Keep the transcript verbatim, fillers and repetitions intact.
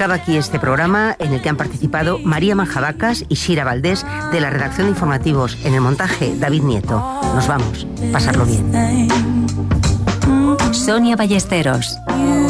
Acaba aquí este programa en el que han participado María Majadacas y Shira Valdés de la redacción de informativos. En el montaje, David Nieto. Nos vamos. Pasarlo bien. Sonia Ballesteros.